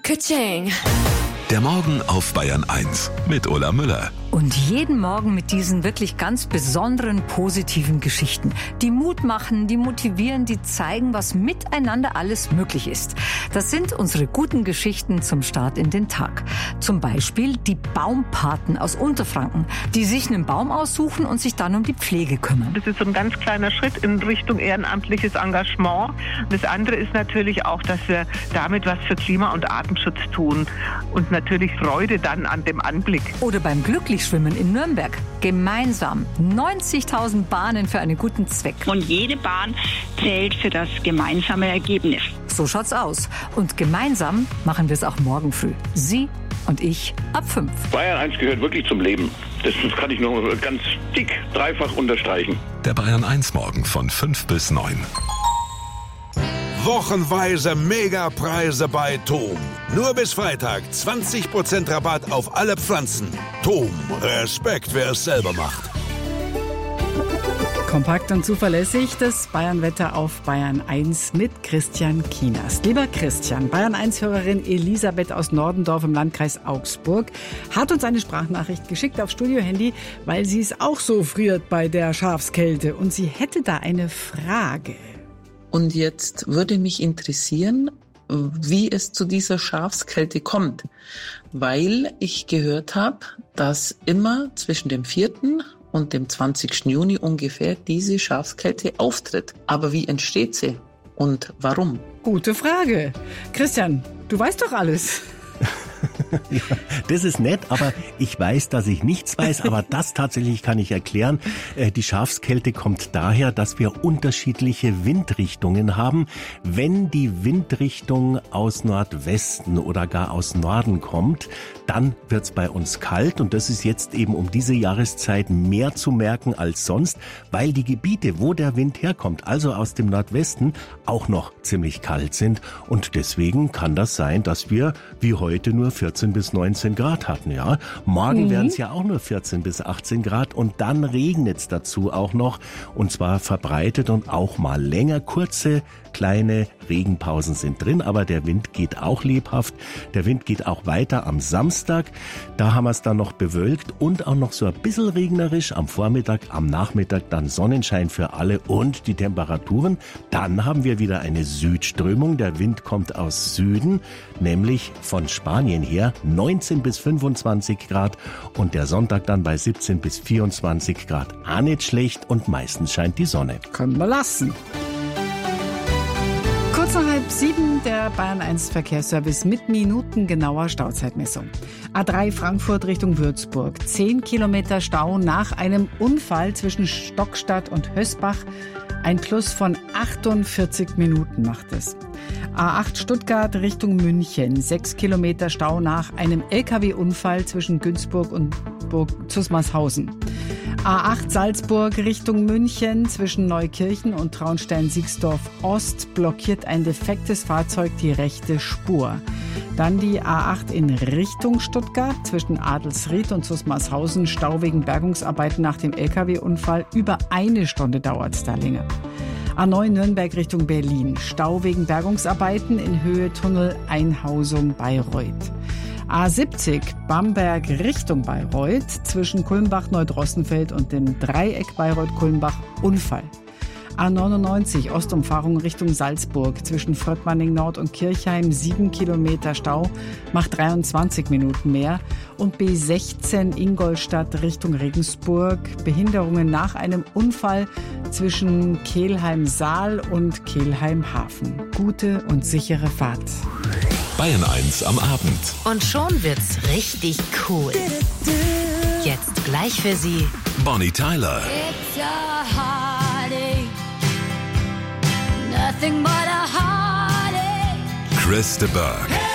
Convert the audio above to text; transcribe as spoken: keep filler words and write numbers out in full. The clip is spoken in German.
Ka-ching. Der Morgen auf Bayern eins mit Ulla Müller. Und jeden Morgen mit diesen wirklich ganz besonderen positiven Geschichten, die Mut machen, die motivieren, die zeigen, was miteinander alles möglich ist. Das sind unsere guten Geschichten zum Start in den Tag. Zum Beispiel die Baumpaten aus Unterfranken, die sich einen Baum aussuchen und sich dann um die Pflege kümmern. Das ist so ein ganz kleiner Schritt in Richtung ehrenamtliches Engagement. Das andere ist natürlich auch, dass wir damit was für Klima- und Artenschutz tun und natürlich Freude dann an dem Anblick. Oder beim Glücklichschwimmen in Nürnberg. Gemeinsam neunzigtausend Bahnen für einen guten Zweck. Und jede Bahn zählt für das gemeinsame Ergebnis. So schaut's aus. Und gemeinsam machen wir es auch morgen früh. Sie und ich ab fünf. Bayern eins gehört wirklich zum Leben. Das kann ich nur ganz dick, dreifach unterstreichen. Der Bayern eins Morgen von fünf bis neun. Wochenweise Megapreise bei Tom. Nur bis Freitag zwanzig Prozent Rabatt auf alle Pflanzen. Tom, Respekt, wer es selber macht. Kompakt und zuverlässig das Bayernwetter auf Bayern eins mit Christian Kienast. Lieber Christian, Bayern eins-Hörerin Elisabeth aus Nordendorf im Landkreis Augsburg hat uns eine Sprachnachricht geschickt auf Studiohandy, weil sie es auch so friert bei der Schafskälte. Und sie hätte da eine Frage. Und jetzt würde mich interessieren, wie es zu dieser Schafskälte kommt, weil ich gehört habe, dass immer zwischen dem vierten und dem zwanzigsten Juni ungefähr diese Schafskälte auftritt. Aber wie entsteht sie und warum? Gute Frage. Christian, du weißt doch alles. Ja, das ist nett, aber ich weiß, dass ich nichts weiß, aber das tatsächlich kann ich erklären. Die Schafskälte kommt daher, dass wir unterschiedliche Windrichtungen haben. Wenn die Windrichtung aus Nordwesten oder gar aus Norden kommt, dann wird's bei uns kalt und das ist jetzt eben um diese Jahreszeit mehr zu merken als sonst, weil die Gebiete, wo der Wind herkommt, also aus dem Nordwesten, auch noch ziemlich kalt sind und deswegen kann das sein, dass wir wie heute nur vierzehn bis neunzehn Grad hatten, ja. Morgen mhm. werden es ja auch nur vierzehn bis achtzehn Grad und dann regnet es dazu auch noch und zwar verbreitet und auch mal länger. Kurze, kleine Regenpausen sind drin, aber der Wind geht auch lebhaft. Der Wind geht auch weiter am Samstag. Da haben wir es dann noch bewölkt und auch noch so ein bisschen regnerisch am Vormittag, am Nachmittag dann Sonnenschein für alle und die Temperaturen. Dann haben wir wieder eine Südströmung. Der Wind kommt aus Süden, nämlich von Spanien her, neunzehn bis fünfundzwanzig Grad und der Sonntag dann bei siebzehn bis vierundzwanzig Grad. Auch nicht schlecht und meistens scheint die Sonne. Können wir lassen. Kurz nach halb sieben der Bayern eins Verkehrsservice mit minutengenauer Stauzeitmessung. A drei Frankfurt Richtung Würzburg. Zehn Kilometer Stau nach einem Unfall zwischen Stockstadt und Hösbach. Ein Plus von achtundvierzig Minuten macht es. A acht Stuttgart Richtung München. Sechs Kilometer Stau nach einem L K W-Unfall zwischen Günzburg und Zusmarshausen. A acht Salzburg Richtung München zwischen Neukirchen und Traunstein-Siegsdorf Ost blockiert ein defektes Fahrzeug die rechte Spur. Dann die A acht in Richtung Stuttgart zwischen Adelsried und Zusmarshausen. Stau wegen Bergungsarbeiten nach dem L K W-Unfall. Über eine Stunde dauert es da länger. A neun Nürnberg Richtung Berlin. Stau wegen Bergungsarbeiten in Höhe Tunnel Einhausung Bayreuth. A siebzig Bamberg Richtung Bayreuth zwischen Kulmbach-Neudrossenfeld und dem Dreieck Bayreuth-Kulmbach Unfall. A neunundneunzig Ostumfahrung Richtung Salzburg zwischen Fröttmanning Nord und Kirchheim, sieben Kilometer Stau, macht dreiundzwanzig Minuten mehr. Und B sechzehn Ingolstadt Richtung Regensburg, Behinderungen nach einem Unfall zwischen Kelheim-Saal und Kelheim-Hafen. Gute und sichere Fahrt. Bayern eins am Abend. Und schon wird's richtig cool. Jetzt gleich für Sie Bonnie Tyler. It's a heartache, nothing but a heartache. Chris de Burgh.